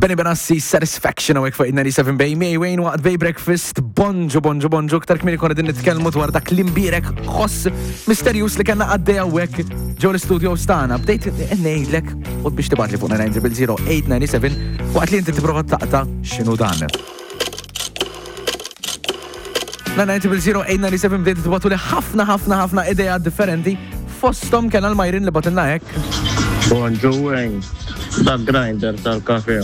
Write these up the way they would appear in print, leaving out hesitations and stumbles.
Benny Benassi, Satisfaction għawek fuq 97 Bay, May Wayne waqt Bay Breakfast, bonġu, ktar kmini konna din nitkelmu dwar dak l-imbirek ħoss misterjus li kanna għaddej għawek ġo l-studio stana. Bdejt nejdlek, u biex tibatli fuq 900-897, waqt li inti t-prova taqta xinu dan. 900-897 bdejt t-batu li ħafna ideja differenti, fostom kena l-majrin li batilna hekk. Bonġu, da grinder tal-kafe.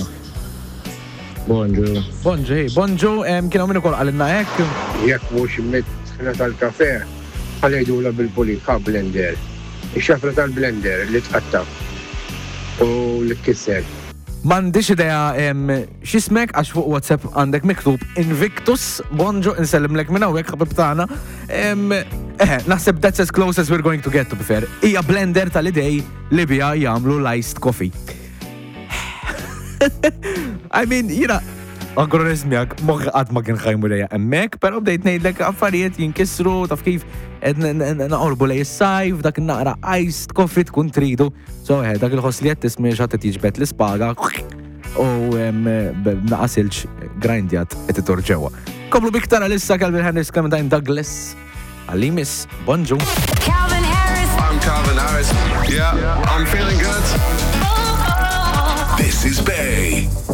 Bonġu, kienu minnu kol għalinna hekk. Jekk mux mit-ħna tal-kafe, għal-għidula bil-polika blender. Ix-xafra tal-blender li tqatta u li t-kisser. Mandiċ ideja xismek għax fuq WhatsApp għandek miktub Invictus, bonġu, insellimlek minna u għek ħabib taħna. Naħseb that's as close as we're going to get to be fair. Ija blender tal-idej li bija jamlu iced coffee. I mean, agronismjak, moħħat ma kien ħajmu lejja emmek, pero bdejt nejdlek affarijiet jinkisru, taf kif naqorbu lej s-sajf, dak naqra iced coffee tkun tridu. So, dak il-ħos li jett ismi xatet jiġbet l-spaga u naqasilċ grindjat et ġewa. Koblu biktara lissa Calvin Harris, Clementine Douglas, għallimis, bonġu. Calvin Harris. I'm Calvin Harris. Yeah, I'm feeling good. Oh, oh, oh. This is Bay.